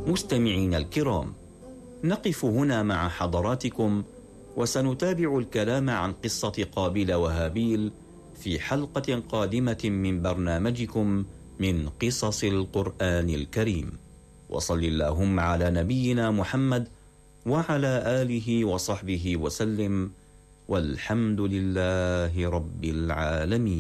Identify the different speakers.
Speaker 1: مستمعين الكرام، نقف هنا مع حضراتكم وسنتابع الكلام عن قصة قابيل وهابيل في حلقة قادمة من برنامجكم من قصص القرآن الكريم. وصل اللهم على نبينا محمد وعلى آله وصحبه وسلم، والحمد لله رب العالمين.